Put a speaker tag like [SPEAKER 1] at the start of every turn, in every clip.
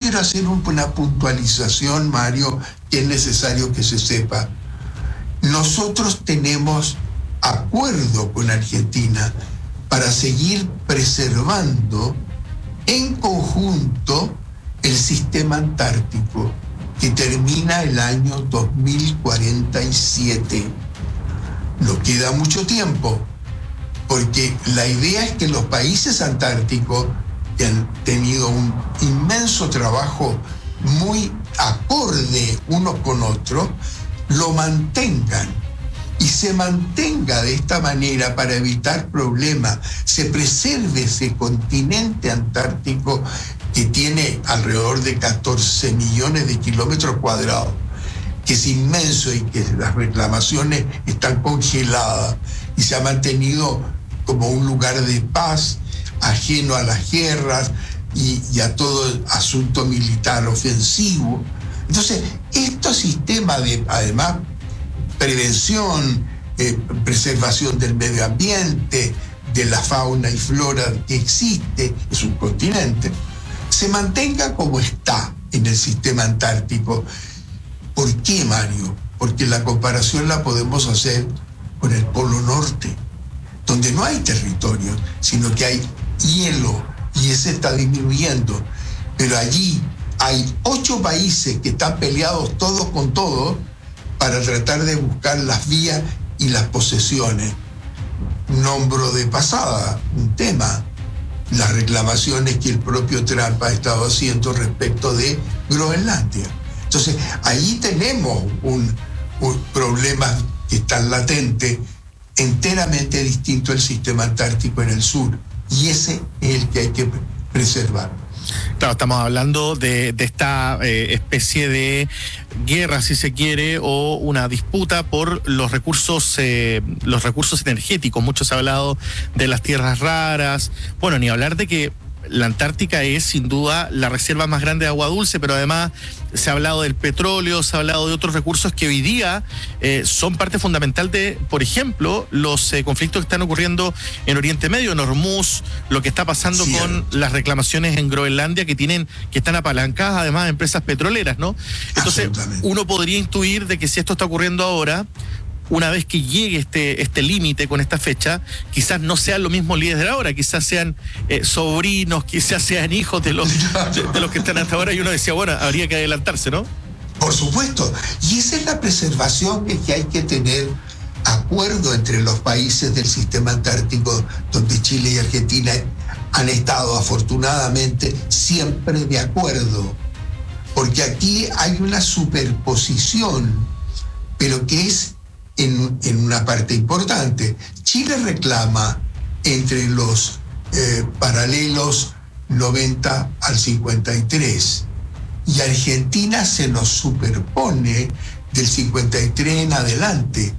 [SPEAKER 1] quiero hacer una puntualización, Mario, que es necesario que se sepa. Nosotros tenemos acuerdo con Argentina para seguir preservando en conjunto el sistema antártico, que termina el año 2047. No queda mucho tiempo, porque la idea es que los países antárticos, que han tenido un inmenso trabajo muy acorde unos con otros, lo mantengan y se mantenga de esta manera para evitar problemas, se preserve ese continente antártico que tiene alrededor de 14 millones de kilómetros cuadrados, que es inmenso y que las reclamaciones están congeladas y se ha mantenido como un lugar de paz, ajeno a las guerras y a todo el asunto militar ofensivo. Entonces, estos sistemas de, además, prevención, preservación del medio ambiente, de la fauna y flora que existe, es un continente, se mantenga como está en el sistema antártico. ¿Por qué, Mario? Porque la comparación la podemos hacer con el Polo Norte, donde no hay territorio, sino que hay hielo, y ese está disminuyendo. Pero allí hay 8 países que están peleados todos con todos para tratar de buscar las vías y las posesiones. Nombro de pasada un tema, las reclamaciones que el propio Trump ha estado haciendo respecto de Groenlandia. Entonces, ahí tenemos un problema que está latente, enteramente distinto al sistema antártico en el sur, y ese es el que hay que preservar.
[SPEAKER 2] Claro, estamos hablando de esta especie de guerra, si se quiere, o una disputa por los recursos energéticos. Mucho se ha hablado de las tierras raras. Bueno, ni hablar de que la Antártica es sin duda la reserva más grande de agua dulce, pero además se ha hablado del petróleo, se ha hablado de otros recursos que hoy día son parte fundamental de, por ejemplo, los conflictos que están ocurriendo en Oriente Medio, en Hormuz, lo que está pasando con las reclamaciones en Groenlandia que están apalancadas además de empresas petroleras, ¿no? Entonces, uno podría intuir de que si esto está ocurriendo ahora, una vez que llegue este límite con esta fecha, quizás no sean los mismos líderes de ahora, quizás sean sobrinos, quizás sean hijos de los que están hasta ahora, y uno decía, bueno, habría que adelantarse, ¿no?
[SPEAKER 1] Por supuesto, y esa es la preservación que hay que tener acuerdo entre los países del sistema antártico, donde Chile y Argentina han estado afortunadamente siempre de acuerdo, porque aquí hay una superposición, pero que es en una parte importante. Chile reclama entre los paralelos 90 al 53 y Argentina se nos superpone del 53 en adelante,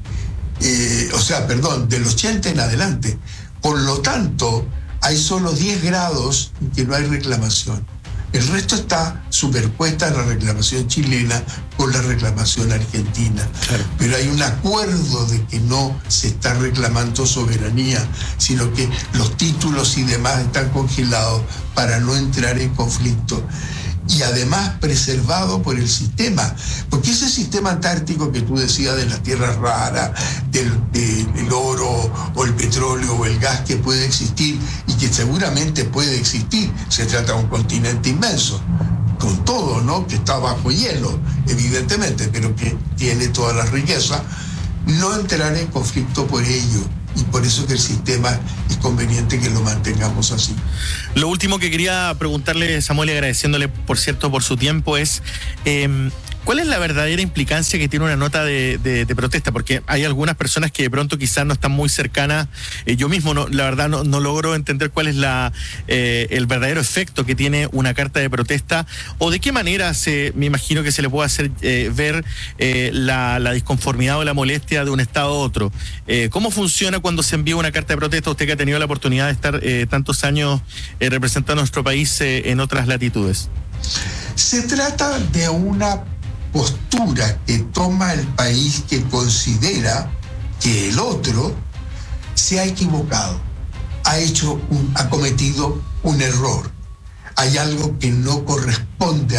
[SPEAKER 1] del 80 en adelante. Por lo tanto, hay solo 10 grados en que no hay reclamación. El resto está superpuesta en la reclamación chilena con la reclamación argentina. Claro. Pero hay un acuerdo de que no se está reclamando soberanía, sino que los títulos y demás están congelados para no entrar en conflicto. Y además preservado por el sistema, porque ese sistema antártico que tú decías de las tierras raras, del oro o el petróleo o el gas que puede existir y que seguramente puede existir, se trata de un continente inmenso, con todo, ¿no?, que está bajo hielo, evidentemente, pero que tiene toda la riqueza, no entrar en conflicto por ello. Y por eso que el sistema es conveniente que lo mantengamos así.
[SPEAKER 2] Lo último que quería preguntarle, Samuel, y agradeciéndole, por cierto, por su tiempo, es ¿cuál es la verdadera implicancia que tiene una nota de protesta? Porque hay algunas personas que de pronto quizás no están muy cercanas. Yo mismo, la verdad, no logro entender cuál es el verdadero efecto que tiene una carta de protesta, o de qué manera me imagino que se le puede hacer ver la disconformidad o la molestia de un Estado a otro. ¿Cómo funciona cuando se envía una carta de protesta? Usted que ha tenido la oportunidad de estar tantos años representando a nuestro país en otras latitudes.
[SPEAKER 1] Se trata de una postura que toma el país que considera que el otro se ha equivocado, ha cometido un error, hay algo que no corresponde